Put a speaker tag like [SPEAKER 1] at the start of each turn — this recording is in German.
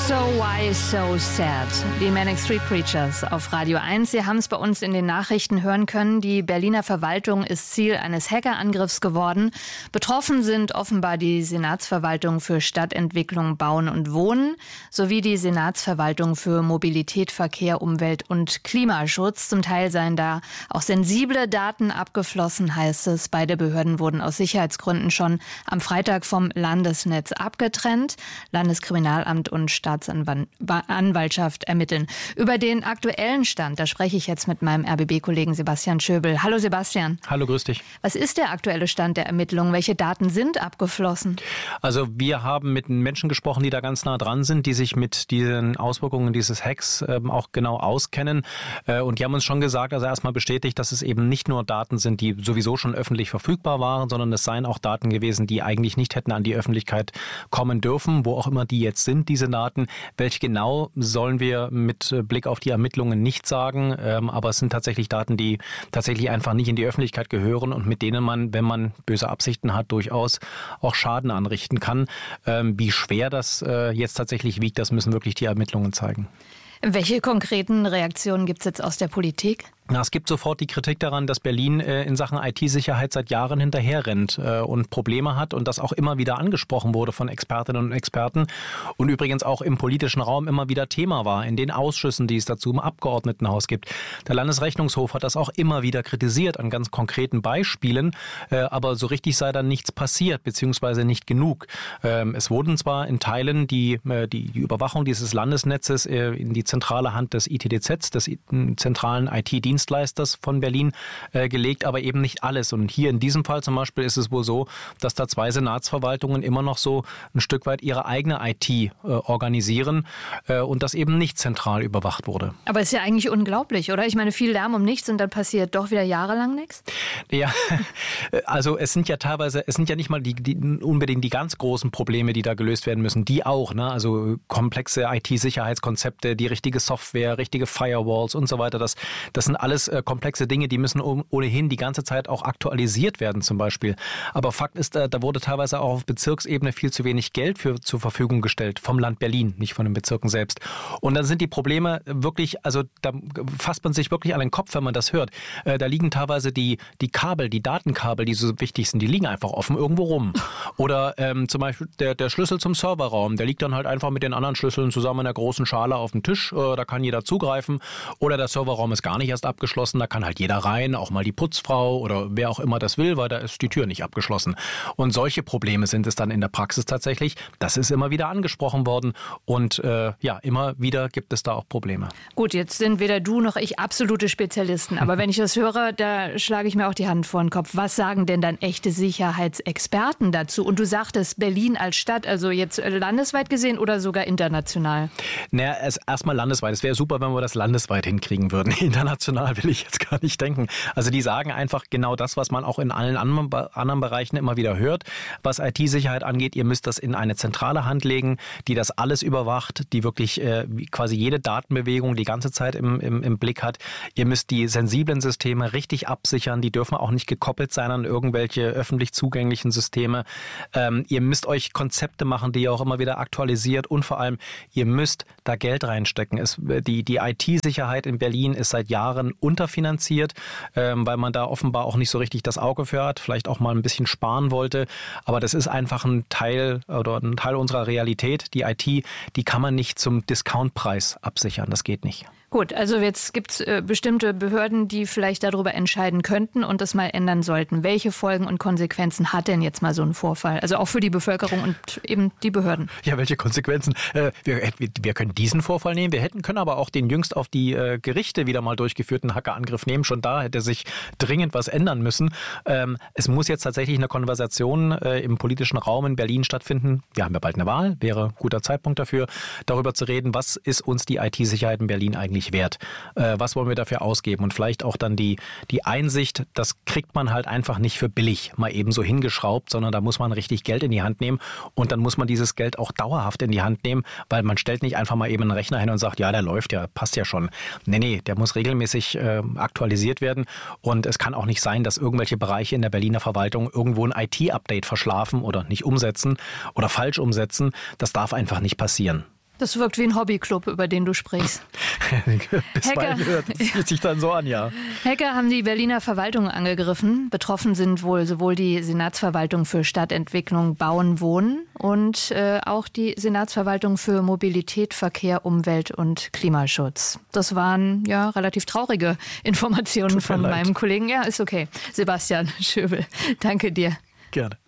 [SPEAKER 1] So Why So Sad? Die Manic Street Preachers auf Radio 1. Sie haben es bei uns in den Nachrichten hören können. Die Berliner Verwaltung ist Ziel eines Hackerangriffs geworden. Betroffen sind offenbar die Senatsverwaltung für Stadtentwicklung, Bauen und Wohnen sowie die Senatsverwaltung für Mobilität, Verkehr, Umwelt und Klimaschutz. Zum Teil seien da auch sensible Daten abgeflossen, heißt es. Beide Behörden wurden aus Sicherheitsgründen schon am Freitag vom Landesnetz abgetrennt. Landeskriminalamt und Staatsanwaltschaft ermitteln. Über den aktuellen Stand, da spreche ich jetzt mit meinem RBB-Kollegen Sebastian Schöbel. Hallo Sebastian.
[SPEAKER 2] Hallo, grüß dich.
[SPEAKER 1] Was ist der aktuelle Stand der Ermittlungen? Welche Daten sind abgeflossen?
[SPEAKER 2] Also wir haben mit Menschen gesprochen, die da ganz nah dran sind, die sich mit diesen Auswirkungen dieses Hacks auch genau auskennen. Und die haben uns schon gesagt, also erstmal bestätigt, dass es eben nicht nur Daten sind, die sowieso schon öffentlich verfügbar waren, sondern es seien auch Daten gewesen, die eigentlich nicht hätten an die Öffentlichkeit kommen dürfen, wo auch immer die jetzt sind, diese Daten. Welche genau, sollen wir mit Blick auf die Ermittlungen nicht sagen, aber es sind tatsächlich Daten, die tatsächlich einfach nicht in die Öffentlichkeit gehören und mit denen man, wenn man böse Absichten hat, durchaus auch Schaden anrichten kann. Wie schwer das jetzt tatsächlich wiegt, das müssen wirklich die Ermittlungen zeigen.
[SPEAKER 1] Welche konkreten Reaktionen gibt es jetzt aus der Politik?
[SPEAKER 2] Es gibt sofort die Kritik daran, dass Berlin in Sachen IT-Sicherheit seit Jahren hinterherrennt und Probleme hat und das auch immer wieder angesprochen wurde von Expertinnen und Experten und übrigens auch im politischen Raum immer wieder Thema war, in den Ausschüssen, die es dazu im Abgeordnetenhaus gibt. Der Landesrechnungshof hat das auch immer wieder kritisiert an ganz konkreten Beispielen, aber so richtig sei dann nichts passiert, beziehungsweise nicht genug. Es wurden zwar in Teilen die Überwachung dieses Landesnetzes in die zentrale Hand des ITDZ, des zentralen IT-Dienstleisters von Berlin gelegt, aber eben nicht alles. Und hier in diesem Fall zum Beispiel ist es wohl so, dass da 2 Senatsverwaltungen immer noch so ein Stück weit ihre eigene IT organisieren und das eben nicht zentral überwacht wurde.
[SPEAKER 1] Aber ist ja eigentlich unglaublich, oder? Ich meine, viel Lärm um nichts und dann passiert doch wieder jahrelang nichts?
[SPEAKER 2] Ja, also es sind ja nicht mal unbedingt die ganz großen Probleme, die da gelöst werden müssen. Die auch, ne? Also komplexe IT-Sicherheitskonzepte, die richtige Software, richtige Firewalls und so weiter. Das sind alles komplexe Dinge, die müssen ohnehin die ganze Zeit auch aktualisiert werden zum Beispiel. Aber Fakt ist, da wurde teilweise auch auf Bezirksebene viel zu wenig Geld zur Verfügung gestellt, vom Land Berlin, nicht von den Bezirken selbst. Und dann sind die Probleme wirklich, also da fasst man sich wirklich an den Kopf, wenn man das hört. Da liegen teilweise die Kabel, die Datenkabel, die so wichtig sind, die liegen einfach offen irgendwo rum. Oder zum Beispiel der Schlüssel zum Serverraum, der liegt dann halt einfach mit den anderen Schlüsseln zusammen in einer großen Schale auf dem Tisch, da kann jeder zugreifen. Oder der Serverraum ist gar nicht erst abgeschlossen, da kann halt jeder rein, auch mal die Putzfrau oder wer auch immer das will, weil da ist die Tür nicht abgeschlossen. Und solche Probleme sind es dann in der Praxis tatsächlich. Das ist immer wieder angesprochen worden und immer wieder gibt es da auch Probleme.
[SPEAKER 1] Gut, jetzt sind weder du noch ich absolute Spezialisten, aber wenn ich das höre, da schlage ich mir auch die Hand vor den Kopf. Was sagen denn dann echte Sicherheitsexperten dazu? Und du sagtest Berlin als Stadt, also jetzt landesweit gesehen oder sogar international?
[SPEAKER 2] Naja, erstmal landesweit. Es wäre super, wenn wir das landesweit hinkriegen würden. International will ich jetzt gar nicht denken. Also die sagen einfach genau das, was man auch in allen anderen Bereichen immer wieder hört. Was IT-Sicherheit angeht, ihr müsst das in eine zentrale Hand legen, die das alles überwacht, die wirklich quasi jede Datenbewegung die ganze Zeit im Blick hat. Ihr müsst die sensiblen Systeme richtig absichern. Die dürfen auch nicht gekoppelt sein an irgendwelche öffentlich zugänglichen Systeme. Ihr müsst euch Konzepte machen, die ihr auch immer wieder aktualisiert und vor allem, ihr müsst da Geld reinstecken. Die IT-Sicherheit in Berlin ist seit Jahren unterfinanziert, weil man da offenbar auch nicht so richtig das Auge für hat, vielleicht auch mal ein bisschen sparen wollte. Aber das ist einfach ein Teil unserer Realität. Die IT, die kann man nicht zum Discountpreis absichern. Das geht nicht.
[SPEAKER 1] Gut, also jetzt gibt es bestimmte Behörden, die vielleicht darüber entscheiden könnten und das mal ändern sollten. Welche Folgen und Konsequenzen hat denn jetzt mal so ein Vorfall? Also auch für die Bevölkerung und eben die Behörden.
[SPEAKER 2] Ja, welche Konsequenzen? Wir können diesen Vorfall nehmen. Wir können aber auch den jüngst auf die Gerichte wieder mal durchgeführten Hackerangriff nehmen. Schon da hätte sich dringend was ändern müssen. Es muss jetzt tatsächlich eine Konversation im politischen Raum in Berlin stattfinden. Wir haben ja bald eine Wahl, wäre ein guter Zeitpunkt dafür, darüber zu reden, was ist uns die IT-Sicherheit in Berlin eigentlich wert? Was wollen wir dafür ausgeben? Und vielleicht auch dann die Einsicht, das kriegt man halt einfach nicht für billig mal eben so hingeschraubt, sondern da muss man richtig Geld in die Hand nehmen und dann muss man dieses Geld auch dauerhaft in die Hand nehmen, weil man stellt nicht einfach mal eben einen Rechner hin und sagt, ja, der läuft ja, passt ja schon. Nee, der muss regelmäßig aktualisiert werden und es kann auch nicht sein, dass irgendwelche Bereiche in der Berliner Verwaltung irgendwo ein IT-Update verschlafen oder nicht umsetzen oder falsch umsetzen. Das darf einfach nicht passieren.
[SPEAKER 1] Das wirkt wie ein Hobbyclub, über den du sprichst.
[SPEAKER 2] Bisweilen fühlt sich dann so an, ja.
[SPEAKER 1] Hacker haben die Berliner Verwaltung angegriffen. Betroffen sind wohl sowohl die Senatsverwaltung für Stadtentwicklung, Bauen, Wohnen und auch die Senatsverwaltung für Mobilität, Verkehr, Umwelt und Klimaschutz. Das waren ja relativ traurige Informationen von meinem Kollegen. Ja, ist okay. Sebastian Schöbel, danke dir.
[SPEAKER 2] Gerne.